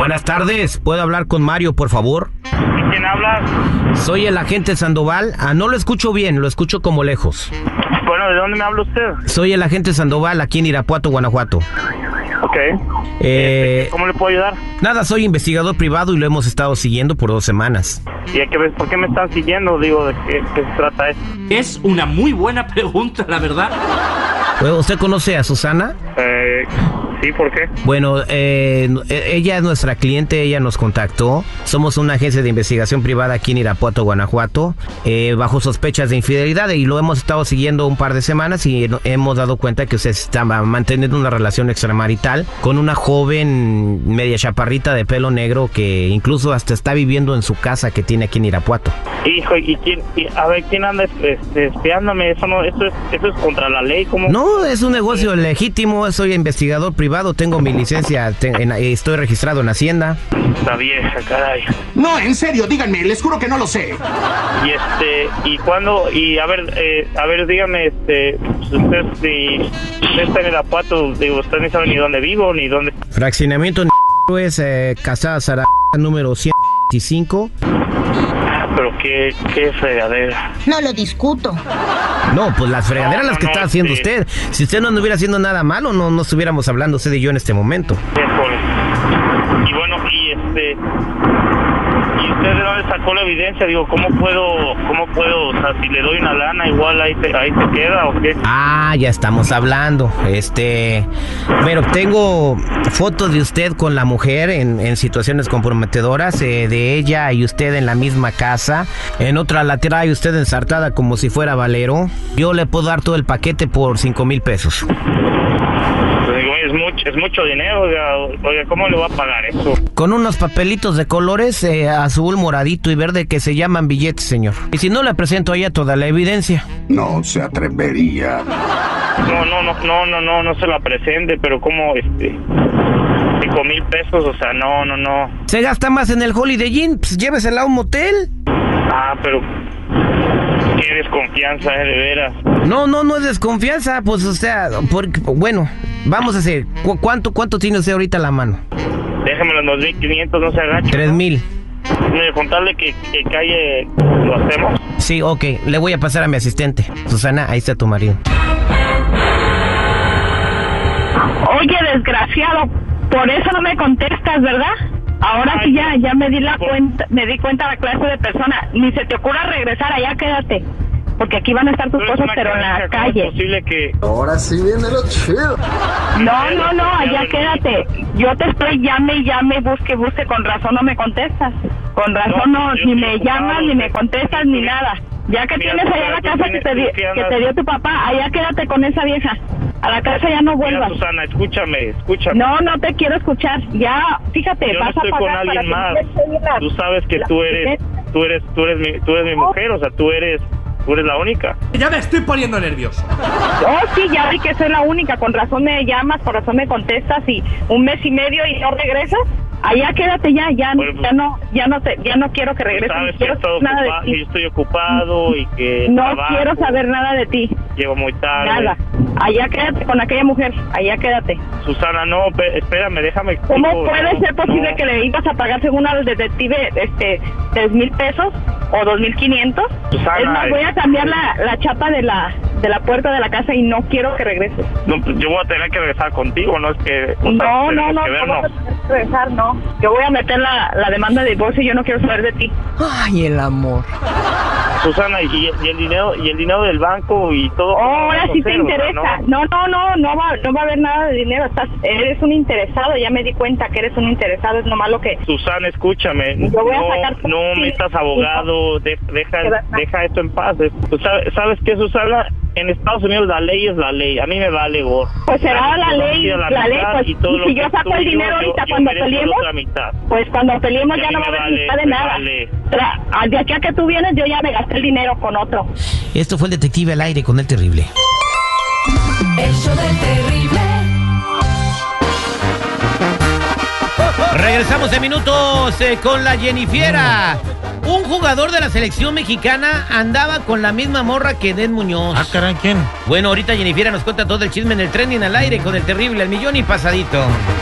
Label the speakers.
Speaker 1: Buenas tardes, ¿puedo hablar con Mario, por favor?
Speaker 2: ¿Quién habla?
Speaker 1: Soy el agente Sandoval. No lo escucho bien, lo escucho como lejos.
Speaker 2: Bueno, ¿de dónde me habla usted?
Speaker 1: Soy el agente Sandoval, aquí en Irapuato, Guanajuato.
Speaker 2: Ok. ¿Cómo le puedo ayudar?
Speaker 1: Nada, soy investigador privado y lo hemos estado siguiendo por 2 semanas.
Speaker 2: ¿Y por qué me están siguiendo? Digo, ¿de qué se trata esto?
Speaker 3: Es una muy buena pregunta, la verdad.
Speaker 1: ¿Usted conoce a Susana?
Speaker 2: Sí, ¿por qué?
Speaker 1: Bueno, ella es nuestra cliente, ella nos contactó. Somos una agencia de investigación privada aquí en Irapuato, Guanajuato, bajo sospechas de infidelidad, y lo hemos estado siguiendo un par de semanas y hemos dado cuenta que usted está manteniendo una relación extramarital con una joven media chaparrita de pelo negro que incluso hasta está viviendo en su casa que tiene aquí en Irapuato.
Speaker 2: Hijo, ¿quién anda espiándome? Eso es contra la ley, ¿cómo?
Speaker 1: No, es un negocio legítimo, soy investigador privado, tengo mi licencia, estoy registrado en Hacienda.
Speaker 2: Esta vieja, caray.
Speaker 4: No, en serio, díganme, les juro que no lo sé.
Speaker 2: ¿Y cuándo? Y a ver, dígame, usted está en Irapuato, digo, usted no sabe ni dónde vivo, ni dónde...
Speaker 1: Fraccionamiento es Casada Sara, número 125.
Speaker 2: Pero qué fregadera.
Speaker 5: No lo discuto.
Speaker 1: No, pues las fregaderas las que está haciendo usted. Si usted no estuviera haciendo nada malo, no estuviéramos hablando usted y yo en este momento.
Speaker 2: Y bueno, ¿y usted de dónde sacó la evidencia? Digo, ¿cómo puedo, o sea, si le doy una lana, igual ahí se queda o qué?
Speaker 1: Ya estamos hablando. Pero tengo fotos de usted con la mujer en situaciones comprometedoras, de ella y usted en la misma casa. En otra la trae usted ensartada como si fuera Valero. Yo le puedo dar todo el paquete por 5,000 pesos.
Speaker 2: Es mucho dinero, oiga, ¿cómo le va a pagar eso?
Speaker 1: Con unos papelitos de colores, azul, moradito y verde, que se llaman billetes, señor. Y si no, le presento a ella toda la evidencia.
Speaker 4: No se atrevería.
Speaker 2: No se la presente, pero ¿cómo, 5,000 pesos? O sea, no.
Speaker 1: Se gasta más en el Holiday Inn, pues llévesela a un motel.
Speaker 2: Pero... qué desconfianza, de veras.
Speaker 1: No es desconfianza, pues, o sea, bueno, vamos a hacer, ¿cuánto tiene usted ahorita a la mano?
Speaker 2: Déjeme los 2,500, no se agache.
Speaker 1: 3,000.
Speaker 2: Mire, contarle que calle lo hacemos.
Speaker 1: Sí, ok, le voy a pasar a mi asistente. Susana, ahí está tu marido.
Speaker 6: Oye, desgraciado, por eso no me contestas, ¿verdad? Ahora sí ya me di cuenta la clase de persona. Ni se te ocurra regresar, allá quédate. Porque aquí van a estar tus cosas, pero en la calle.
Speaker 2: ¿Es posible que...?
Speaker 7: Ahora sí viene lo chido.
Speaker 6: No, allá quédate. Yo te estoy llame, busque, con razón no me contestas. Con razón no, ni me llamas, ni me contestas, ni nada. Ya que tienes allá la casa que te dio tu papá, allá quédate con esa vieja. A la casa ya no vuelvas.
Speaker 2: Mira, Susana, escúchame.
Speaker 6: No te quiero escuchar. Ya, fíjate,
Speaker 2: yo
Speaker 6: vas
Speaker 2: no estoy
Speaker 6: a pagar
Speaker 2: con alguien
Speaker 6: para
Speaker 2: más. Tú sabes que tú eres mi mujer, o sea, tú eres la única.
Speaker 3: Ya me estoy poniendo nervioso.
Speaker 6: Sí, ya vi que soy la única. Con razón me llamas, con razón me contestas y 1 mes y medio y no regresas. Allá quédate ya no quiero que regreses.
Speaker 2: Sabes
Speaker 6: que
Speaker 2: yo estoy ocupado y que
Speaker 6: no quiero saber nada de ti.
Speaker 2: Llego muy tarde.
Speaker 6: Nada. Allá quédate con aquella mujer, allá quédate.
Speaker 2: Más, no, espérame, déjame.
Speaker 6: ¿Cómo puede ser posible que le ibas a pagar según al detective 3,000 pesos o 2,500?
Speaker 2: Susana,
Speaker 6: es más, voy a cambiar la chapa de la puerta de la casa y no quiero que regreses.
Speaker 2: No, yo voy a tener que regresar contigo, no es que...
Speaker 6: No, regresar, no. Yo voy a meter la demanda de divorcio y yo no quiero saber de ti.
Speaker 1: Ay, el amor.
Speaker 2: Susana, y el dinero del banco y todo.
Speaker 6: Ahora sí te interesa. No va a haber nada de dinero. Eres un interesado, ya me di cuenta que eres un interesado, es nomás lo que...
Speaker 2: Susana, escúchame.
Speaker 6: Yo voy a sacar
Speaker 2: no me estás abogado, deja esto en paz. ¿Sabes qué, Susana? En Estados Unidos la ley es la ley, a mí me vale gorro.
Speaker 6: Pues será la ley, pues, y si yo saco el dinero ahorita cuando peleemos, pues cuando peleemos ya no va a haber mitad de nada. De aquí a que tú vienes yo ya me gasté el dinero con otro.
Speaker 1: Esto fue el detective al aire con el terrible.
Speaker 8: El show del terrible.
Speaker 1: Regresamos en minutos con la Jennifiera. Un jugador de la selección mexicana andaba con la misma morra que Edén Muñoz.
Speaker 9: Caray, ¿quién?
Speaker 1: Bueno, ahorita Jennifiera nos cuenta todo el chisme en el trending al aire con el terrible al millón y pasadito.